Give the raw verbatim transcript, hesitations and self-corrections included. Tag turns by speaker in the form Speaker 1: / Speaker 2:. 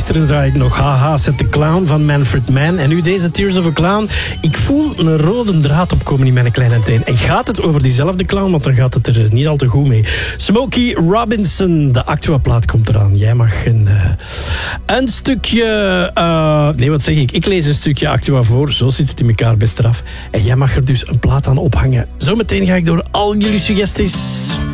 Speaker 1: Gisteren draai ik nog Haha Set the Clown van Manfred Mann. En nu deze Tears of a Clown. Ik voel een rode draad opkomen in mijn kleine teen. En gaat het over diezelfde clown, want dan gaat het er niet al te goed mee. Smokey Robinson, de Actua-plaat komt eraan. Jij mag een, uh, een stukje... Uh, nee, wat zeg ik? Ik lees een stukje Actua voor. Zo zit het in elkaar best eraf. En jij mag er dus een plaat aan ophangen. Zometeen ga ik door al jullie suggesties.